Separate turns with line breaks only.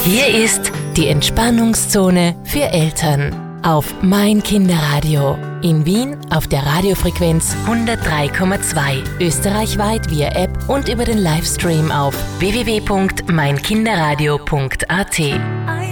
Hier ist die Entspannungszone für Eltern auf Mein Kinderradio. In Wien auf der Radiofrequenz 103,2. Österreichweit via App und über den Livestream auf www.meinkinderradio.at.